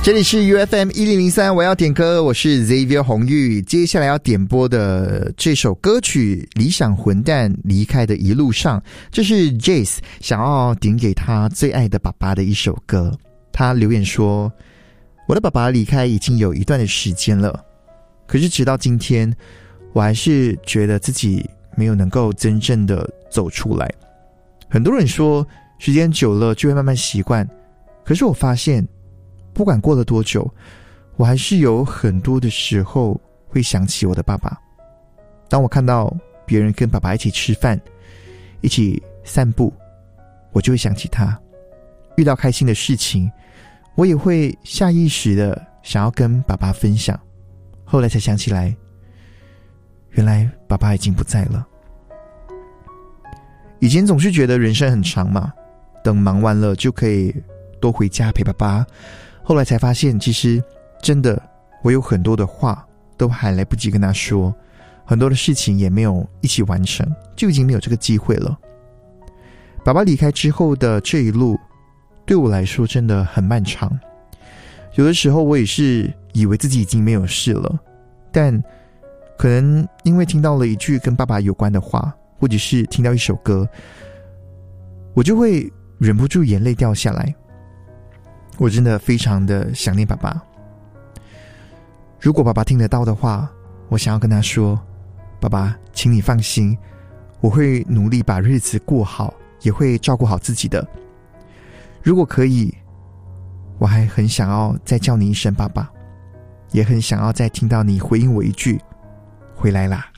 这里是 UFM1003，我要点歌，我是 Xavier 洪玉。接下来要点播的这首歌曲《理想混蛋离开的一路上》，这是 Jace 想要点给他最爱的爸爸的一首歌。他留言说，我的爸爸离开已经有一段的时间了，可是直到今天我还是觉得自己没有能够真正的走出来。很多人说时间久了就会慢慢习惯，可是我发现不管过了多久，我还是有很多的时候会想起我的爸爸。当我看到别人跟爸爸一起吃饭，一起散步，我就会想起他。遇到开心的事情，我也会下意识的想要跟爸爸分享。后来才想起来，原来爸爸已经不在了。以前总是觉得人生很长嘛，等忙完了就可以多回家陪爸爸。后来才发现，其实真的我有很多的话都还来不及跟他说，很多的事情也没有一起完成，就已经没有这个机会了。爸爸离开之后的这一路对我来说真的很漫长，有的时候我也是以为自己已经没有事了，但可能因为听到了一句跟爸爸有关的话，或者是听到一首歌，我就会忍不住眼泪掉下来。我真的非常的想念爸爸。如果爸爸听得到的话，我想要跟他说，爸爸，请你放心，我会努力把日子过好，也会照顾好自己的。如果可以，我还很想要再叫你一声爸爸，也很想要再听到你回应我一句，回来啦。